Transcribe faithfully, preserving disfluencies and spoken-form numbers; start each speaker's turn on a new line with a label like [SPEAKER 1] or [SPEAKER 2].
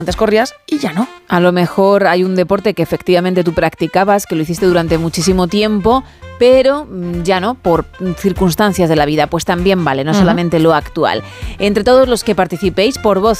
[SPEAKER 1] antes corrías y ya no.
[SPEAKER 2] A lo mejor hay un deporte que efectivamente tú practicabas, que lo hiciste durante muchísimo tiempo, pero ya no, por circunstancias de la vida, pues también vale, no uh-huh. solamente lo actual. Entre todos los que participéis por voz